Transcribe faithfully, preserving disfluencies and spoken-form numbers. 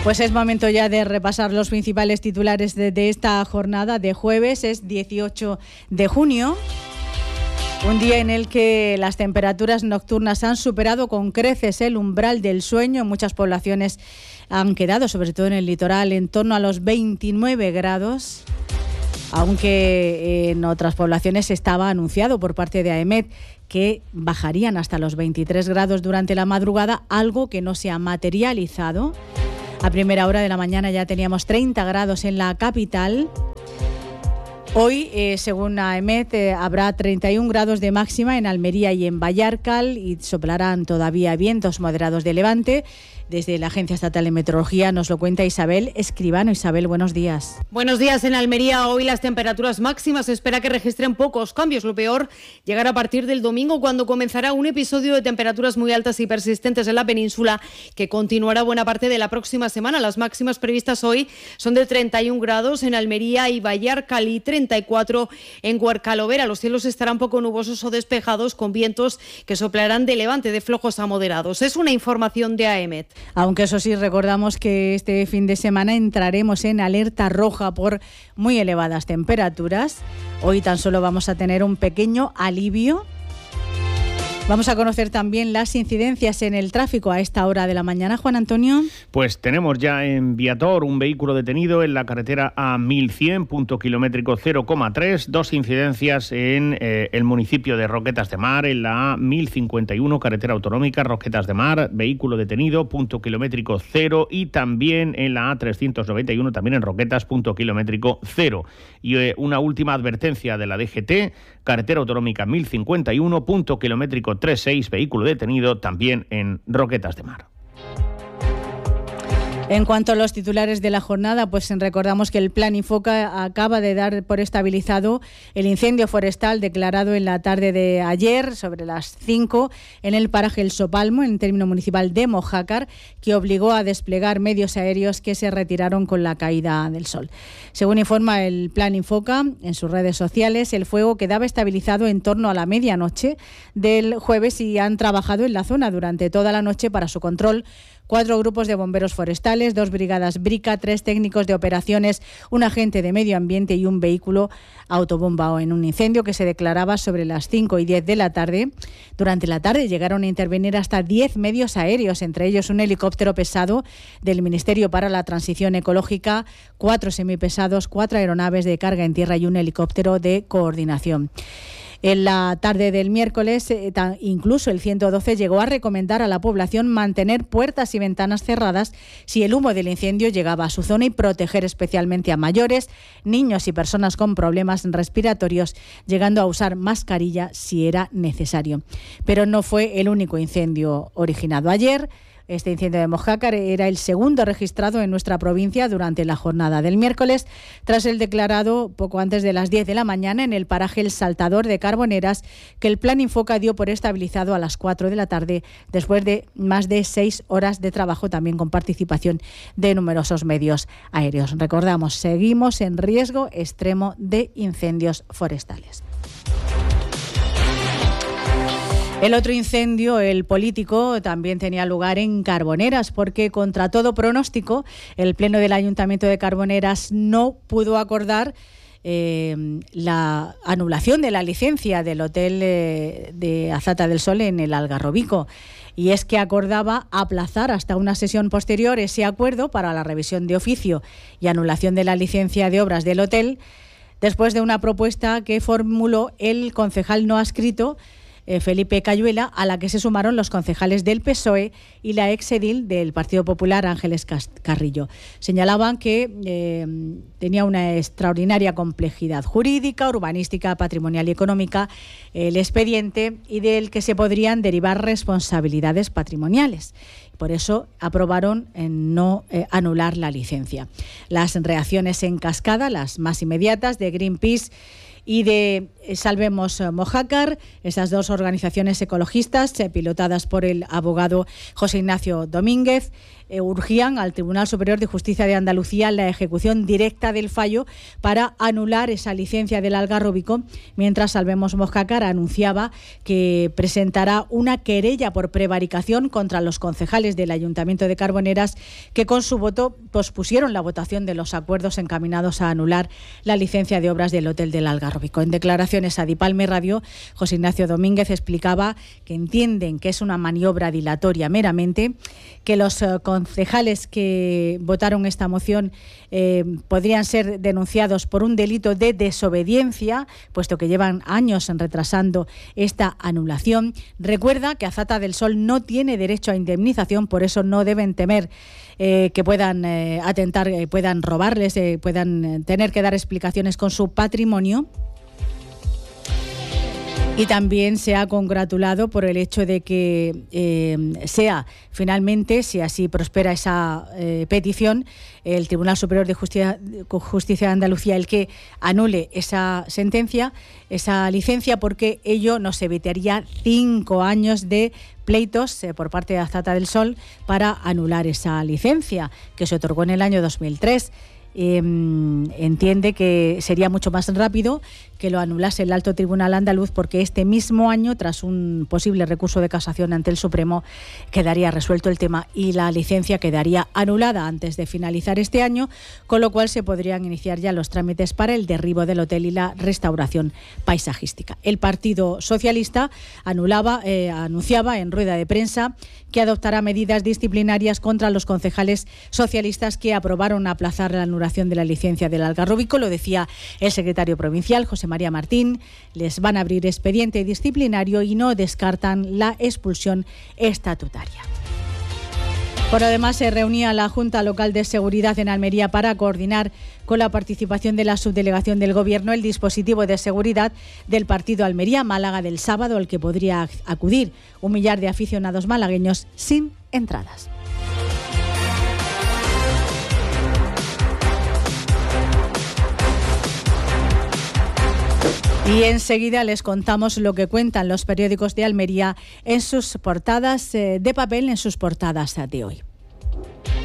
Pues es momento ya de repasar los principales titulares de, de esta jornada de jueves, es dieciocho de junio. Un día en el que las temperaturas nocturnas han superado con creces el umbral del sueño. Muchas poblaciones han quedado, sobre todo en el litoral, en torno a los veintinueve grados, aunque en otras poblaciones estaba anunciado por parte de AEMET que bajarían hasta los veintitrés grados durante la madrugada, algo que no se ha materializado. A primera hora de la mañana ya teníamos treinta grados en la capital. Hoy, eh, según AEMET, eh, habrá treinta y un grados de máxima en Almería y en Vallarcal y soplarán todavía vientos moderados de levante. Desde la Agencia Estatal de Meteorología nos lo cuenta Isabel Escribano. Isabel, buenos días. Buenos días. En Almería hoy las temperaturas máximas se espera que registren pocos cambios. Lo peor llegará a partir del domingo, cuando comenzará un episodio de temperaturas muy altas y persistentes en la península que continuará buena parte de la próxima semana. Las máximas previstas hoy son de treinta y un grados en Almería y Vallarcal y treinta y cuatro en Huercalovera. Los cielos estarán poco nubosos o despejados, con vientos que soplarán de levante de flojos a moderados. Es una información de AEMET. Aunque eso sí, recordamos que este fin de semana entraremos en alerta roja por muy elevadas temperaturas. Hoy tan solo vamos a tener un pequeño alivio. Vamos a conocer también las incidencias en el tráfico a esta hora de la mañana. Juan Antonio. Pues tenemos ya en Viator un vehículo detenido en la carretera A mil cien, punto kilométrico cero coma tres. Dos incidencias en eh, el municipio de Roquetas de Mar, en la A mil cincuenta y uno, carretera autonómica Roquetas de Mar, vehículo detenido, punto kilométrico cero. Y también en la A trescientos noventa y uno, también en Roquetas, punto kilométrico cero. Y eh, una última advertencia de la D G T, carretera autonómica mil cincuenta y uno, punto kilométrico treinta y seis, vehículo detenido también en Roquetas de Mar. En cuanto a los titulares de la jornada, pues recordamos que el Plan Infoca acaba de dar por estabilizado el incendio forestal declarado en la tarde de ayer, sobre las cinco, en el paraje El Sopalmo, en el término municipal de Mojácar, que obligó a desplegar medios aéreos que se retiraron con la caída del sol. Según informa el Plan Infoca en sus redes sociales, el fuego quedaba estabilizado en torno a la medianoche del jueves y han trabajado en la zona durante toda la noche para su control cuatro grupos de bomberos forestales, dos brigadas Brica, tres técnicos de operaciones, un agente de medio ambiente y un vehículo autobombao en un incendio que se declaraba sobre las cinco y diez de la tarde. Durante la tarde llegaron a intervenir hasta diez medios aéreos, entre ellos un helicóptero pesado del Ministerio para la Transición Ecológica, cuatro semipesados, cuatro aeronaves de carga en tierra y un helicóptero de coordinación. En la tarde del miércoles, eh, ta, incluso el ciento doce llegó a recomendar a la población mantener puertas y ventanas cerradas si el humo del incendio llegaba a su zona y proteger especialmente a mayores, niños y personas con problemas respiratorios, llegando a usar mascarilla si era necesario. Pero no fue el único incendio originado ayer. Este incendio de Mojácar era el segundo registrado en nuestra provincia durante la jornada del miércoles, tras el declarado poco antes de las diez de la mañana en el paraje El Saltador de Carboneras, que el Plan Infoca dio por estabilizado a las cuatro de la tarde, después de más de seis horas de trabajo, también con participación de numerosos medios aéreos. Recordamos, seguimos en riesgo extremo de incendios forestales. El otro incendio, el político, también tenía lugar en Carboneras, porque contra todo pronóstico, el Pleno del Ayuntamiento de Carboneras no pudo acordar eh, la anulación de la licencia del hotel eh, de Azata del Sol en el Algarrobico. Y es que acordaba aplazar hasta una sesión posterior ese acuerdo para la revisión de oficio y anulación de la licencia de obras del hotel, después de una propuesta que formuló el concejal no adscrito, Felipe Cayuela, a la que se sumaron los concejales del P S O E y la exedil del Partido Popular, Ángeles Carrillo. Señalaban que eh, tenía una extraordinaria complejidad jurídica, urbanística, patrimonial y económica el expediente, y del que se podrían derivar responsabilidades patrimoniales. Por eso aprobaron en no eh, anular la licencia. Las reacciones en cascada, las más inmediatas, de Greenpeace y de Salvemos Mojácar, esas dos organizaciones ecologistas eh, pilotadas por el abogado José Ignacio Domínguez, eh, urgían al Tribunal Superior de Justicia de Andalucía la ejecución directa del fallo para anular esa licencia del Algarrobico, mientras Salvemos Moscacar anunciaba que presentará una querella por prevaricación contra los concejales del Ayuntamiento de Carboneras que con su voto pospusieron la votación de los acuerdos encaminados a anular la licencia de obras del Hotel del Algarrobico. En declaraciones a Dipalme Radio, José Ignacio Domínguez explicaba que entienden que es una maniobra dilatoria meramente, que los eh, concejales que votaron esta moción eh, podrían ser denunciados por un delito de desobediencia, puesto que llevan años retrasando esta anulación. Recuerda que Azata del Sol no tiene derecho a indemnización, por eso no deben temer eh, que puedan eh, atentar, eh, puedan robarles, eh, puedan eh, tener que dar explicaciones con su patrimonio. Y también se ha congratulado por el hecho de que eh, sea finalmente, si así prospera esa eh, petición, el Tribunal Superior de Justicia, Justicia de Andalucía el que anule esa sentencia, esa licencia, porque ello nos evitaría cinco años de pleitos eh, por parte de Azata del Sol para anular esa licencia que se otorgó en el año dos mil tres. Eh, entiende que sería mucho más rápido que lo anulase el Alto Tribunal andaluz, porque este mismo año, tras un posible recurso de casación ante el Supremo, quedaría resuelto el tema y la licencia quedaría anulada antes de finalizar este año, con lo cual se podrían iniciar ya los trámites para el derribo del hotel y la restauración paisajística. El Partido Socialista anulaba, eh, anunciaba en rueda de prensa que adoptará medidas disciplinarias contra los concejales socialistas que aprobaron aplazar la anulación de la licencia del Algarrobico. Lo decía el secretario provincial, José María Martín. Les van a abrir expediente disciplinario y no descartan la expulsión estatutaria. Por además, se reunía la Junta Local de Seguridad en Almería para coordinar con la participación de la subdelegación del Gobierno el dispositivo de seguridad del partido Almería-Málaga del sábado, al que podría acudir un millar de aficionados malagueños sin entradas. Y enseguida les contamos lo que cuentan los periódicos de Almería en sus portadas de papel, en sus portadas de hoy.